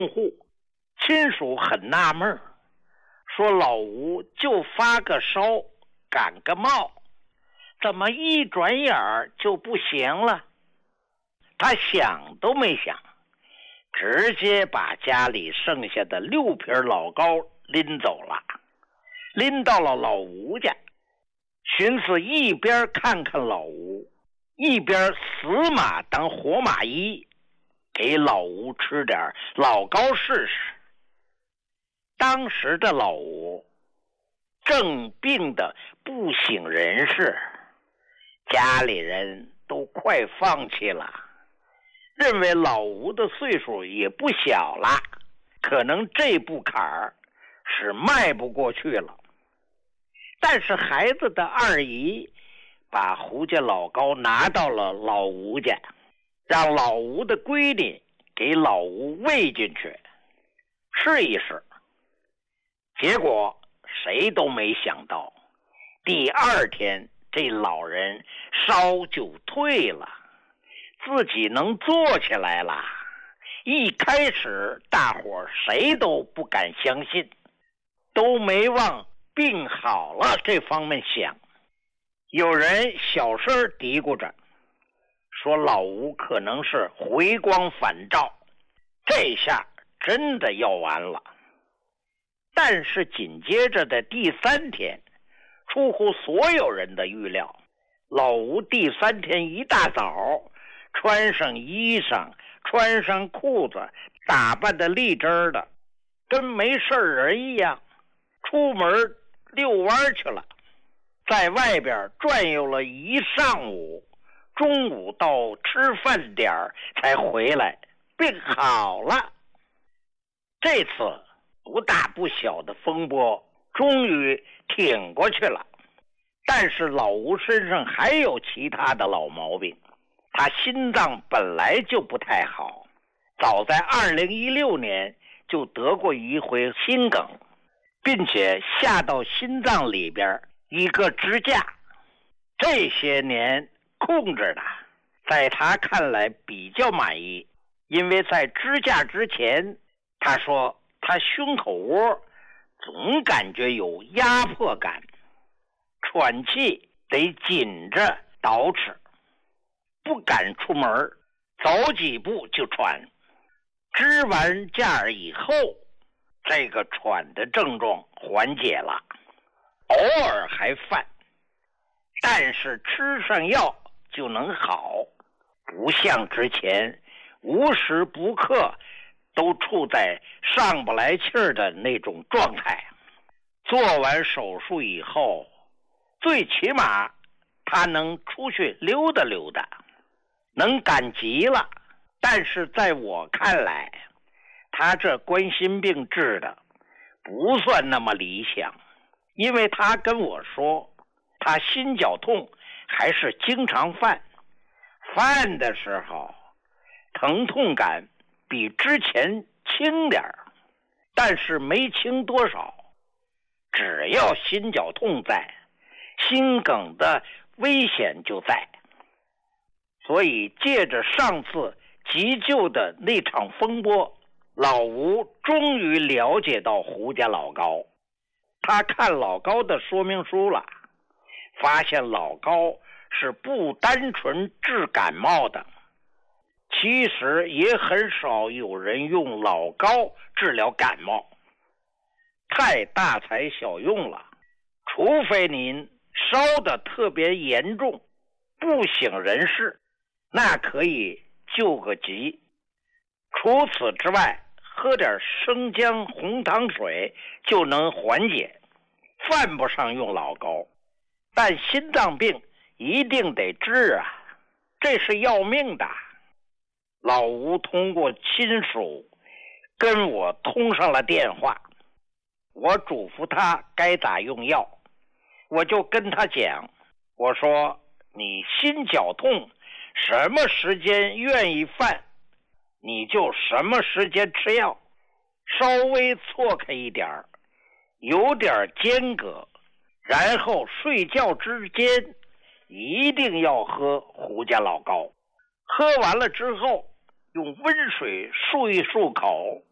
户，亲属很纳闷，说老吴就发个烧，感个冒，怎么一转眼儿就不行了？他想都没想，直接把家里剩下的6瓶老高拎走了，拎到了老吴家，寻思一边看看老吴，一边死马当活马医，给老吴吃点老高试试。当时的老吴正病得不省人事，家里人都快放弃了，认为老吴的岁数也不小了，可能这步坎儿是迈不过去了。但是孩子的二姨把胡家老高拿到了老吴家，让老吴的闺女给老吴喂进去试一试。结果谁都没想到，第2天这老人烧就退了，自己能坐起来了。一开始大伙谁都不敢相信，都没往病好了这方面想。有人小声嘀咕着，说老吴可能是回光返照，这下真的要完了。但是紧接着的第3天，出乎所有人的预料，老吴第3天一大早穿上衣裳，穿上裤子，打扮得立正的，跟没事人一样，出门遛弯去了，在外边转悠了一上午，中午到吃饭点才回来，病好了。这次不大不小的风波终于挺过去了，但是老吴身上还有其他的老毛病。他心脏本来就不太好，早在2016年就得过一回心梗，并且下到心脏里边一个支架，这些年控制的，在他看来比较满意。因为在支架之前，他说他胸口窝总感觉有压迫感，喘气得紧着捯饬，不敢出门，走几步就喘。支完架以后，这个喘的症状缓解了，偶尔还犯，但是吃上药就能好，不像之前无时不刻都处在上不来气儿的那种状态。做完手术以后，最起码他能出去溜达溜达，能赶集了。但是在我看来，他这冠心病治的不算那么理想，因为他跟我说，他心绞痛还是经常犯，犯的时候疼痛感比之前轻点儿，但是没轻多少。只要心绞痛在，心梗的危险就在。所以借着上次急救的那场风波，老吴终于了解到胡家老高。他看老高的说明书了，发现老高是不单纯治感冒的，其实也很少有人用老高治疗感冒，太大材小用了。除非您烧得特别严重，不省人事，那可以救个急。除此之外，喝点生姜红糖水就能缓解，犯不上用老高。但心脏病一定得治啊，这是要命的。老吴通过亲属跟我通上了电话，我嘱咐他该咋用药，我就跟他讲，我说你心绞痛什么时间愿意犯，你就什么时间吃药，稍微错开一点，有点间隔，然后睡觉之间一定要喝胡家老高，喝完了之后用温水漱一漱口，